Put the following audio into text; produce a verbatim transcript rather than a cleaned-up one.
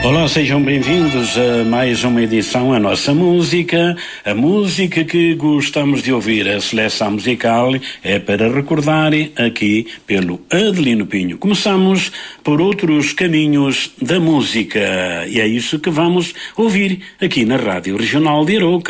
Olá, sejam bem-vindos a mais uma edição A Nossa Música, a música que gostamos de ouvir. A seleção musical é para recordar aqui pelo Adelino Pinho. Começamos por Outros Caminhos da Música e é isso que vamos ouvir aqui na Rádio Regional de Arouca.